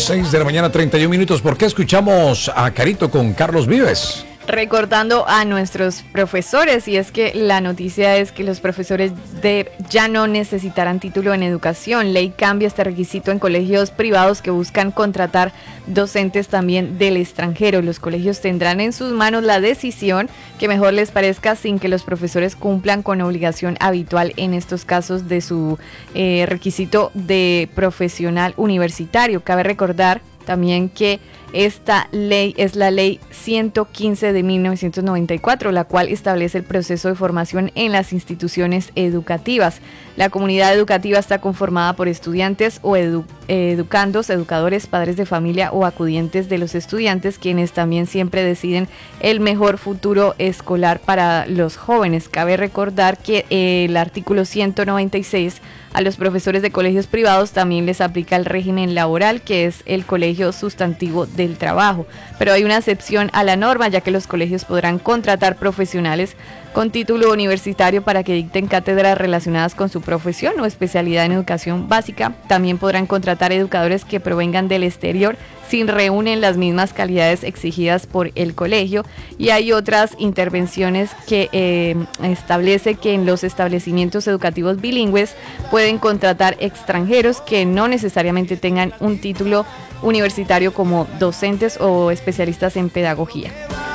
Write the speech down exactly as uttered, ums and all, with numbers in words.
seis de la mañana, treinta y un minutos. ¿Por qué escuchamos a Carito con Carlos Vives? Recordando a nuestros profesores, y es que la noticia es que los profesores de ya no necesitarán título en educación. Ley cambia este requisito en colegios privados que buscan contratar docentes también del extranjero. Los colegios tendrán en sus manos la decisión que mejor les parezca sin que los profesores cumplan con obligación habitual en estos casos de su eh, requisito de profesional universitario. Cabe recordar también que esta ley es la ley ciento quince de mil novecientos noventa y cuatro, la cual establece el proceso de formación en las instituciones educativas. La comunidad educativa está conformada por estudiantes o edu- educandos, educadores, padres de familia o acudientes de los estudiantes, quienes también siempre deciden el mejor futuro escolar para los jóvenes. Cabe recordar que eh, el artículo ciento noventa y seis a los profesores de colegios privados también les aplica el régimen laboral, que es el colegio sustantivo del trabajo. Pero hay una excepción a la norma, ya que los colegios podrán contratar profesionales con título universitario para que dicten cátedras relacionadas con su profesión o especialidad en educación básica. También podrán contratar educadores que provengan del exterior si reúnen las mismas calidades exigidas por el colegio. Y hay otras intervenciones que eh, establece que en los establecimientos educativos bilingües pueden contratar extranjeros que no necesariamente tengan un título universitario como docentes o especialistas en pedagogía.